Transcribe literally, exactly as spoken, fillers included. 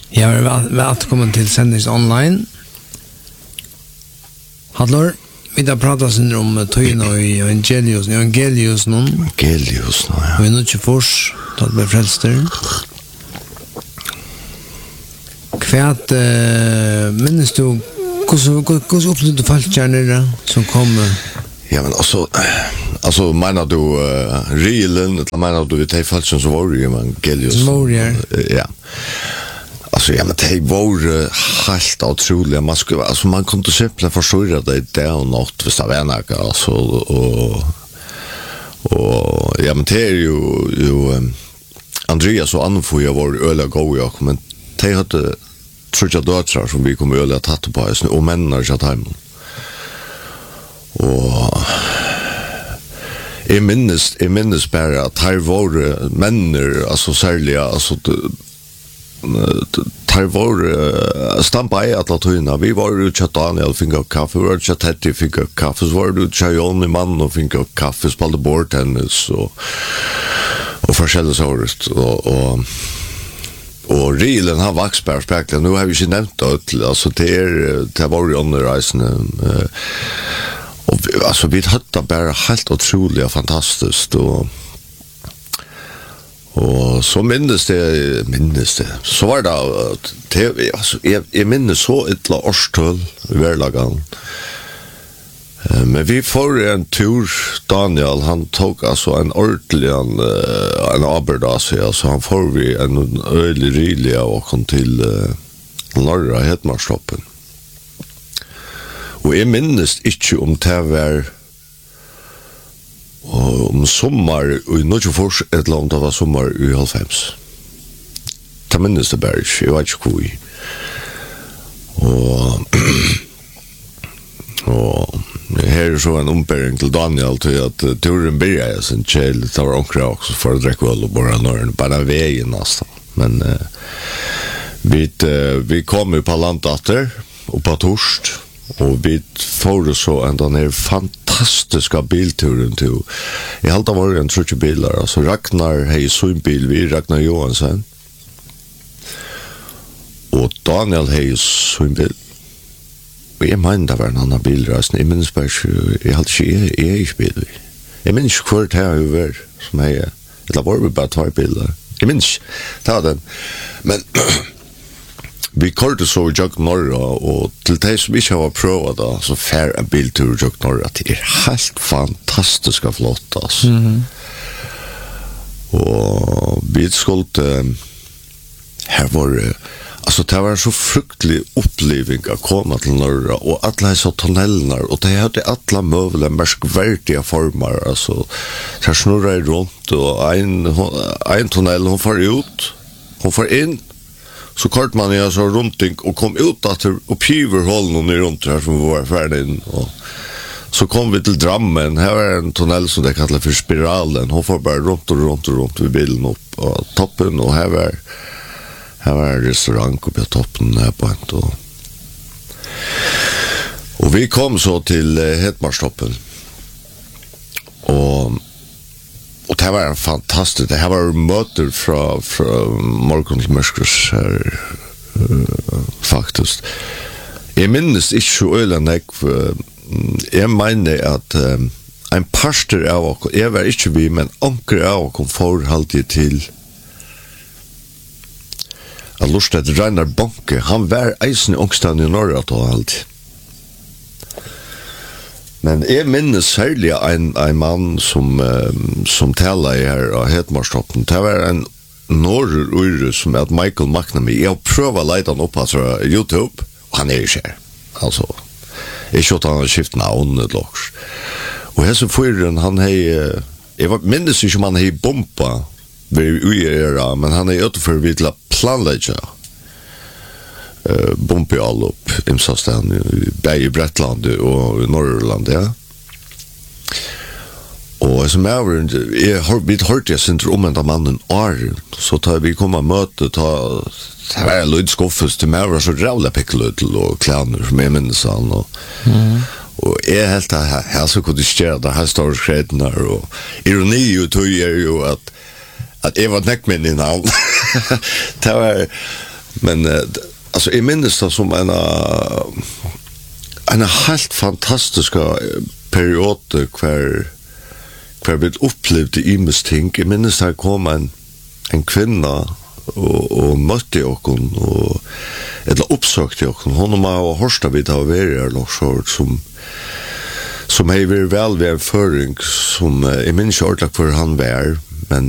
Jag är välkommen till sändnings online. Hallå, vi har pratat om Tøyna och Evangelius, Evangelius någon. Evangelius någon, ja. Vi är nu inte fors, tatt med frälster. Kvärt, uh, minns du, hur upplevde du falltjärnare som kom? Ja, men alltså, alltså menar du uh, reelen, eller menar du det falltjärn som var i Evangelius? Som var, ja. Ja. Alltså ja, men det var helt otroligt. Man skulle, alltså man kunde simpelthen försörja det där och något hvis det var något, alltså, och och ja, men det är ju, ju Andreas och Anfoja var öliga goda, men de hade trutja döttrar som vi kom öliga tatt på oss och männar satt hem. Och jag minns, jag minns bara att här var männer, alltså särliga, alltså tar var stampa i alla tøyna. Vi var ute til Daniel finka kaffe, vi var ute til Teddy finka kaffe, så var det ute til Jonny Mann og finka kaffe, spalte bordtennis og og forskjellig sånt. Og, og, og reelen har vaksbær spekler. Nu har vi ikke nevnt det, altså det er, det var jo andre reisene. Og vi, altså vi hadde bare helt utrolig og fantastisk, og Og så minnes det, minnes det, så var det, det altså, jeg, jeg minnes så et la årstøl i hverdagen. Men vi får en tur, Daniel, han tok altså en ordentlig, en, en aberdas, altså han får vi en øyelig rydelig og kom til uh, Norra Hedmarstoppen. Og jeg minnes ikke om det var og om sommar og nødvendig fors et eller annet det var sommar i halvfems. Det minnes det bare ikke, jeg vet ikke hvor i. Og og her er så en ombering til Daniel til at turen byrja jeg sin kjell, det var omkring også for å drekke øl og bare nøren, bare veien nesten. Men uh, vi, uh, vi kom på landatter og på torst, og vi får så en den her fantastiska bilturen til. Jeg halte av var en trutje bilar, altså Ragnar hei sin bil, vi Ragnar Johansen, og Daniel hei sin bil. Og jeg mener det var en annen bilreisen, jeg minns bare ikke, jeg halte ikke, jeg er ikke bil. Jeg minns ikke hvor det her vi var, som hei, eller var vi bare tvær bilar. Jeg minns ikke, det var den. Men vi kørte så i Jøk Norra, og til de som ikke har prøvet da, så fær en biltur i Jøk Norra, det er helt fantastiska flott, altså. Mm-hmm. Og vi skulle, her var det, altså det var så fruktelig oppleving å komme til Norra, og alle disse tunnelene, og det hadde alle møvler, merskverdige former, altså, det snurret rundt, og en, en tunnel, hun får ut, hun får inn, så kort man ja så runting och kom ut att och piver hållen ner runt här som var färdig och så kom vi till Drammen. Här är en tunnel som det kallas för spiralen. Hon får bara runt och runt och runt vid bilen upp på toppen och här var här var en restaurang uppe på toppen här på ett och och vi kom så till uh, Hedmarstoppen. Och Och det var fantastiskt. Det här var möter från från morgon till mörkrus här uh, faktiskt. Jag minns inte så ölen jag jag menar att um, en pastor av och jag var inte vi men onkel av kom för alltid till att lusta att Rainer Bonke han var eisen ångstan i norra då allt. Men jeg minnes særlig en, en mann som, um, som taler her av Hedmarstoppen. Det var en norrøyre som er Michael McNamee. Jeg har prøvet å leite han opp på YouTube, og han er ikke her. Altså, jeg skjøtte han har skiftet navn et loks. Og hese fyren, han har, jeg minnes ikke om han har bomba ved ugjera, men han er utenfor vi til å planlegge Uh, bompe all upp imsastan i Bretland och i Norrland, ja. Och som jag har vi hört jag syns om den mannen är så tar vi komma möte ta det var Lloyd Skoffes till mig var så jävla pickle och clowner som är minns han och mm. och är helt här här så kunde det där här står skrädnar och ironi ju tog är ju att att Eva Neckman i namn. Det var Men uh, alltså jag minns det som en uh, en helt fantastisk period kvar kvar vi upplevde imesting. Jag minns det kom en en kvinna og, og møtte okken og eller oppsøkte okken. Hon og meg og hørste vi da var her nok sort som som har vært vel ved en føring som jeg minns ikke ordentlig hvor han var, men